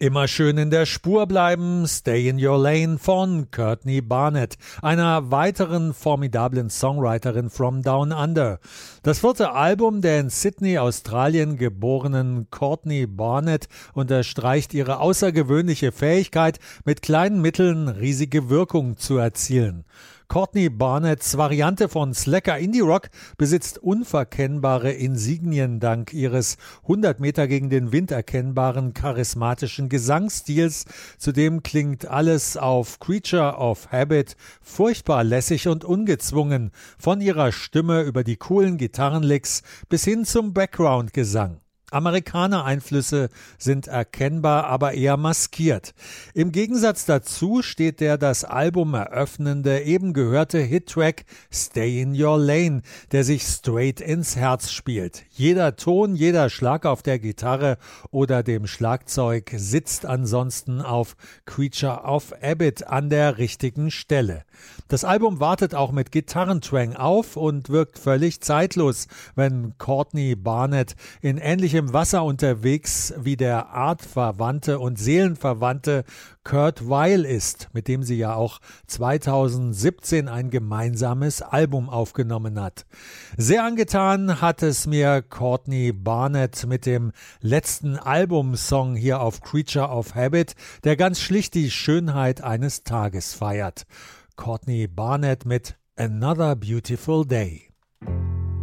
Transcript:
Immer schön in der Spur bleiben, Stay in Your Lane von Courtney Barnett, einer weiteren formidablen Songwriterin from Down Under. Das 4. Album der in Sydney, Australien geborenen Courtney Barnett unterstreicht ihre außergewöhnliche Fähigkeit, mit kleinen Mitteln riesige Wirkung zu erzielen. Courtney Barnetts Variante von Slacker Indie Rock besitzt unverkennbare Insignien dank ihres 100 Meter gegen den Wind erkennbaren charismatischen Gesangsstils. Zudem klingt alles auf Creature of Habit furchtbar lässig und ungezwungen, von ihrer Stimme über die coolen Gitarrenlicks bis hin zum Background-Gesang. Amerikaner-Einflüsse sind erkennbar, aber eher maskiert. Im Gegensatz dazu steht der das Album eröffnende, eben gehörte Hittrack Stay in Your Lane, der sich straight ins Herz spielt. Jeder Ton, jeder Schlag auf der Gitarre oder dem Schlagzeug sitzt ansonsten auf Creature of Habit an der richtigen Stelle. Das Album wartet auch mit Gitarrentwang auf und wirkt völlig zeitlos, wenn Courtney Barnett in ähnlichem Wasser unterwegs wie der artverwandte und seelenverwandte Kurt Weill ist, mit dem sie ja auch 2017 ein gemeinsames Album aufgenommen hat. Sehr angetan hat es mir Courtney Barnett mit dem letzten Albumsong hier auf Creature of Habit, der ganz schlicht die Schönheit eines Tages feiert. Courtney Barnett mit Another Beautiful Day.